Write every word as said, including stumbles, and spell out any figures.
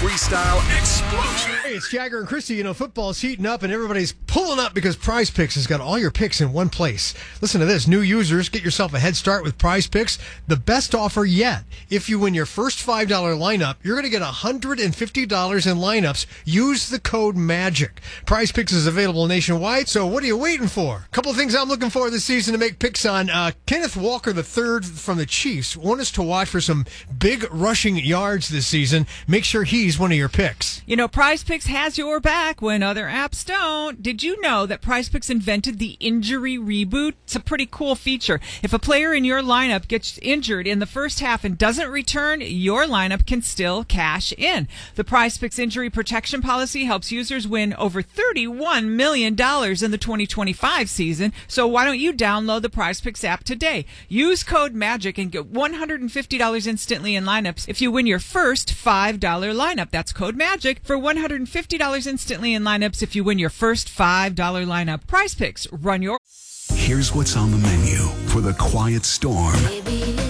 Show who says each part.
Speaker 1: freestyle explosion.
Speaker 2: Hey, it's Jagger and Christy. You know, football's heating up and everybody's pulling up because Prize Picks has got all your picks in one place. Listen to this. New users, get yourself a head start with Prize Picks. The best offer yet. If you win your first five dollars lineup, you're going to get one hundred fifty dollars in lineups. Use the code MAGIC. Prize Picks is available nationwide, so what are you waiting for? A couple of things I'm looking for this season to make picks on. Uh, Kenneth Walker the third from the Chiefs. Want us to watch for some big rushing yards this season. Make sure he's one of your picks.
Speaker 3: You know, Prize Picks has your back when other apps don't. Did you know that Prize Picks invented the injury reboot? It's a pretty cool feature. If a player in your lineup gets injured in the first half and doesn't return, your lineup can still cash in. The Prize Picks injury protection policy helps users win over thirty-one million dollars in the twenty twenty-five season. So why don't you download the Prize Picks app today? Use code MAGIC and get one hundred fifty dollars instantly in lineups if you win your first five dollars lineup. That's code MAGIC for one hundred fifty dollars instantly in lineups if you win your first five dollars lineup. Prize Picks, run your...
Speaker 1: Here's what's on the menu for the quiet storm.
Speaker 4: Baby,